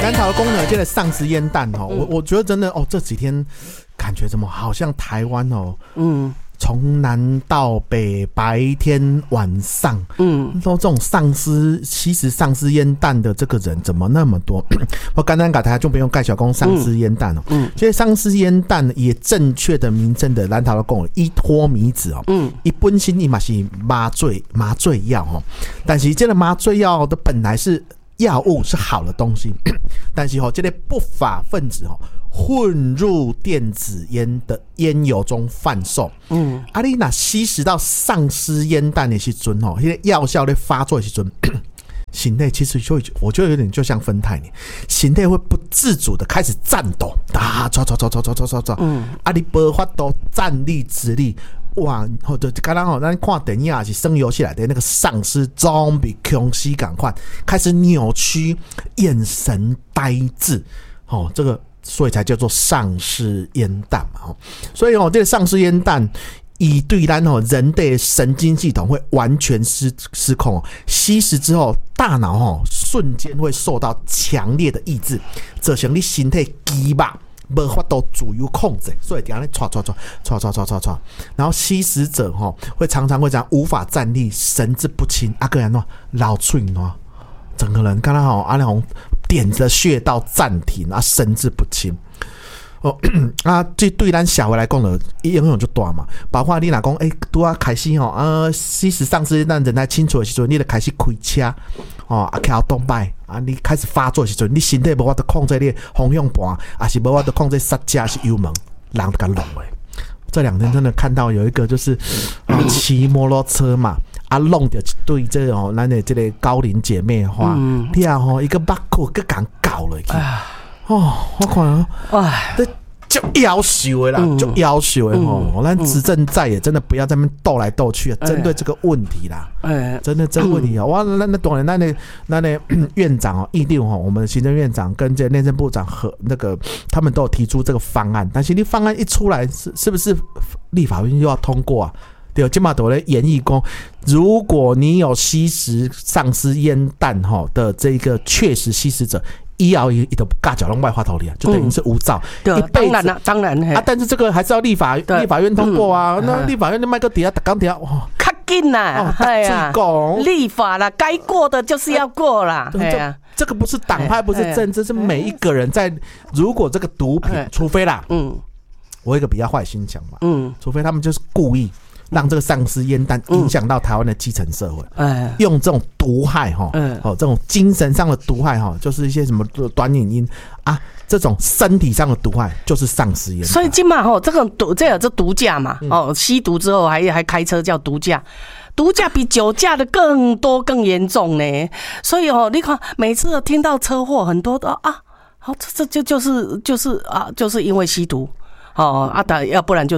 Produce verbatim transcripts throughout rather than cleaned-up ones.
南投公呢，这个丧尸烟弹哦，我我觉得真的哦，这几天感觉怎么好像台湾哦，嗯。从南到北，白天晚上，嗯，都这种丧尸吸食丧尸烟弹的这个人怎么那么多？我刚刚给大家就不用介绍讲丧尸烟弹哦，嗯，这些丧尸烟弹也正确的名称的南投的讲依托米子哦，嗯，一本身伊嘛是麻醉麻醉药哦，但是这个麻醉药的本来是药物是好的东西，但是哦，这些不法分子哦。混入电子烟的烟油中贩售，嗯，啊，你那吸食到丧尸烟弹的时阵吼，那个药效咧发作的时阵，形态其实就我觉得有点就像酚酞，形态会不自主的开始颤抖，啊，走走走走走走走走，嗯，啊，你无法度站立直立。哇，或者刚刚好，咱看电影还是生游戏来的那个丧尸 zombie 空隙感快开始扭曲，眼神呆滞，哦，这个。所以才叫做丧尸烟弹嘛，所以哦，这个丧尸烟弹以对咱哦人的神经系统会完全失失控哦，吸食之后，大脑哦瞬间会受到强烈的抑制，造成你身体肌肉无法度自由控制，所以这样咧唰唰唰唰唰唰唰唰，然后吸食者哦会常常会这样无法站立，神志不清，啊个人喏老嘴喏，整个人刚刚好啊那种。点着穴道暂停啊，神志不清。哦啊，这对咱小孩来讲呢，影响就大嘛。包括你若讲，哎、欸，拄啊开始吼，啊，吸食丧尸咱人在清楚的时阵，你就开始开车，哦，啊，开动摆啊，你开始发作的时阵，你身体无法度控制你方向盘，还是无法度控制刹车是油门，人都甲弄诶。这两天真的看到有一个就是啊，骑摩托车嘛。啊，弄到一对这哦，咱的这个高龄姐妹花，嗯，你啊吼一个巴库个敢搞了去，哦，我看啊，哎，这就要求的啦，就要求的吼，咱执政在也真的不要在那边斗来斗去啊，针对这个问题啦，哎，真的这个问题啊，哇，那那当然，那那那那院长哦，议定哦，我们行政院长跟这内政部长和那个他们都有提出这个方案，但是你方案一出来，是是不是立法院又要通过啊？对，今嘛都在演绎讲，如果你有吸食丧尸烟弹哈的这个确实吸食者，医疗也都尬脚弄外花头里啊，就等于是无照， 嗯、一辈子当然了，当然啊，但是这个还是要立法立法院通过啊。嗯、那立法院的麦克底下刚底下哇， 较紧啦，哎呀，立法啦，该过的就是要过啦，哎呀。 这个不是党派，不是政治，是每一个人在。如果这个毒品，除非啦，嗯，我有一个比较坏心想嘛，嗯，除非他们就是故意。让这个丧尸烟弹影响到台湾的基层社会，嗯、用这种毒害哈，嗯、哦，这种精神上的毒害哈，就是一些什么短影音啊，这种身体上的毒害就是丧尸烟弹。 所以今嘛吼，这种毒这有这毒驾嘛，嗯、哦，吸毒之后还还开车叫毒驾。毒驾比酒驾的更多更严重呢，所以哦，你看每次听到车祸，很多都啊，好，这这就就是就是啊，就是因为吸毒。哦，啊，当要不然就是、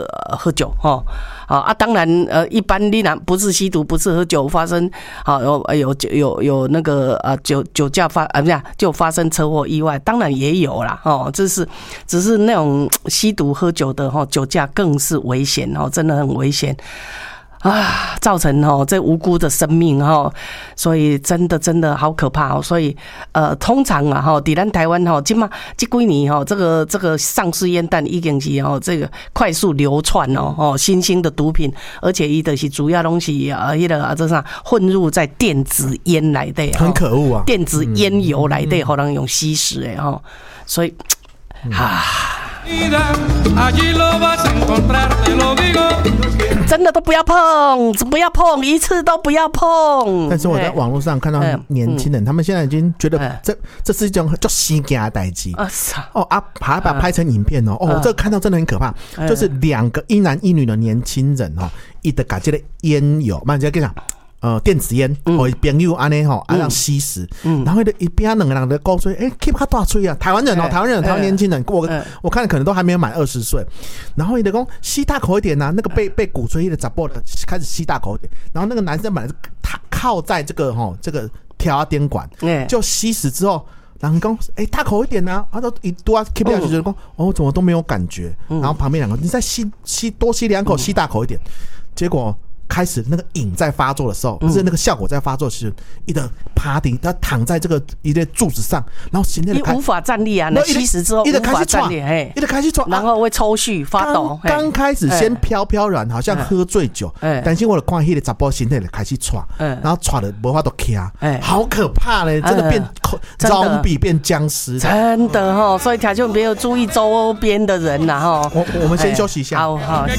呃、喝酒，哦，啊，当然，呃，一般你然不是吸毒，不是喝酒发生，好、哦、有有有有那个呃酒酒驾发啊，不是就发生车祸意外，当然也有啦，哦，这是只是那种吸毒喝酒的哈、哦，酒驾更是危险哦，真的很危险。啊，造成哦这无辜的生命哈，所以真的真的好可怕哦。所以呃，通常啊哈，在咱台湾哈，今嘛这几年哈，这个这个丧尸烟弹已经是哦这个快速流窜哦哦新兴的毒品，而且伊的是主要东西啊，迄个啊这啥混入在电子烟来的， 很可恶啊， 电子烟油来的，好让用吸食诶哈，所以啊。真的都不要碰，不要碰，一次都不要碰。 但是我在网络上看到年轻人，嗯、他们现在已经觉得这、嗯、这是一种叫新惊的代志哦啊，把它拍成影片哦，哦，这个看到真的很可怕，嗯、就是两个一男一女的年轻人哦，一的把这个烟油，慢点跟你讲。呃，电子烟，我朋友安尼吼，啊让吸食，嗯、然后一边两个人的高吹，哎 ，keep 他大吹啊，台湾人哦，台湾人，台湾年轻人，我我看可能都还没有满二十岁，然后你的讲吸大口一点呐、啊，那个被被鼓吹的杂波的开始吸大口一点，然后那个男生本来是他靠在这个吼这个调电管，就吸食之后。然后讲，哎、欸，大口一点呐、啊，他都一多 keep 下去就讲，哦，怎么都没有感觉。然后旁边两个，你再吸吸多吸两口，吸大口一点，结果。 开始那个瘾在发作的时候，不是那个效果在发作时，一个趴地，他躺在这个一个柱子上，然后心内无法站立啊，那吸食之后无法站立，嘿， 一直开始喘， 然后会抽搐发抖。 刚开始先飘飘然，好像喝醉酒，但是我的看迄个查甫心内就开始喘，然后喘的无法度起啊，好可怕嘞，真的变 zombie 变僵尸， 真的哈，所以听众朋友注意周边的人呐哈。 我我们先休息一下， 好好。